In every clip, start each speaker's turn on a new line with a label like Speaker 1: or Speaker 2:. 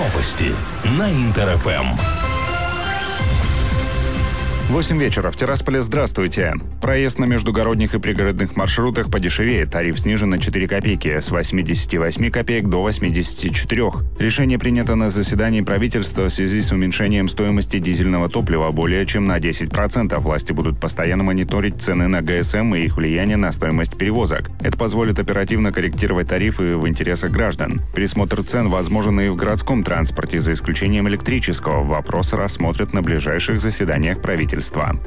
Speaker 1: Новости на Интер-ФМ.
Speaker 2: 8 вечера в Тирасполе. Здравствуйте. Проезд на междугородних и пригородных маршрутах подешевеет. Тариф снижен на 4 копейки с 88 копеек до 84. Решение принято на заседании правительства в связи с уменьшением стоимости дизельного топлива более чем на 10%. Власти будут постоянно мониторить цены на ГСМ и их влияние на стоимость перевозок. Это позволит оперативно корректировать тарифы в интересах граждан. Пересмотр цен возможен и в городском транспорте, за исключением электрического. Вопрос рассмотрят на ближайших заседаниях правительства.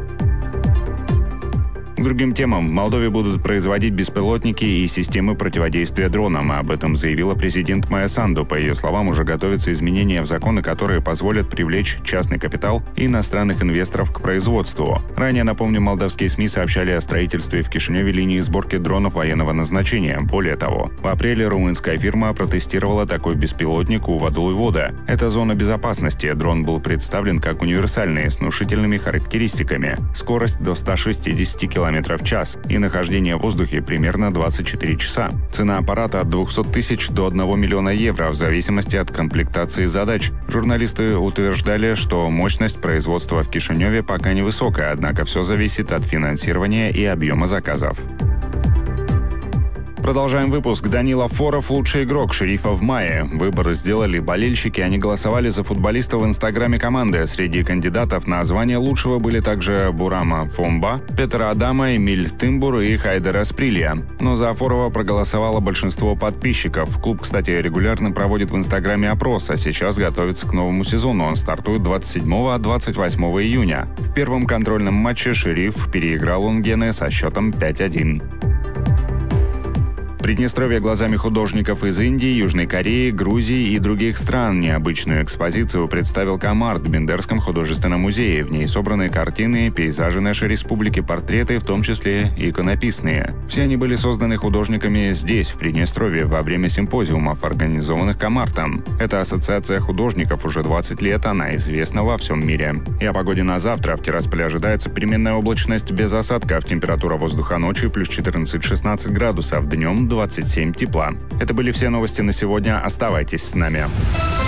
Speaker 2: К другим темам. В Молдове будут производить беспилотники и системы противодействия дронам. Об этом заявила президент Майя Санду. По ее словам, уже готовятся изменения в законы, которые позволят привлечь частный капитал и иностранных инвесторов к производству. Ранее, напомню, молдавские СМИ сообщали о строительстве в Кишиневе линии сборки дронов военного назначения. Более того, в апреле румынская фирма протестировала такой беспилотник у Вадулуйвода. Это зона безопасности. Дрон был представлен как универсальный, с внушительными характеристиками. Скорость до 160 км в час и нахождение в воздухе примерно 24 часа. Цена аппарата от 200 тысяч до 1 миллиона евро в зависимости от комплектации задач. Журналисты утверждали, что мощность производства в Кишиневе пока невысокая, однако все зависит от финансирования и объема заказов. Продолжаем выпуск. Данила Форов – лучший игрок «Шерифа» в мае. Выбор сделали болельщики, они голосовали за футболиста в инстаграме команды. Среди кандидатов на звание лучшего были также Бурама Фомба, Петр Адама, Эмиль Тымбур и Хайдер Асприлья. Но за Форова проголосовало большинство подписчиков. Клуб, кстати, регулярно проводит в инстаграме опрос, а сейчас готовится к новому сезону. Он стартует 27-28 июня. В первом контрольном матче «Шериф» переиграл Унгене со счетом 5-1. Приднестровье глазами художников из Индии, Южной Кореи, Грузии и других стран. Необычную экспозицию представил Комарт в Бендерском художественном музее. В ней собраны картины, пейзажи нашей республики, портреты, в том числе и иконописные. Все они были созданы художниками здесь, в Приднестровье, во время симпозиумов, организованных Комартом. Это ассоциация художников уже 20 лет, она известна во всем мире. И о погоде на завтра. В Тирасполе ожидается переменная облачность без осадков. Температура воздуха ночью плюс 14-16 градусов, днем 27 тепла. Это были все новости на сегодня. Оставайтесь с нами.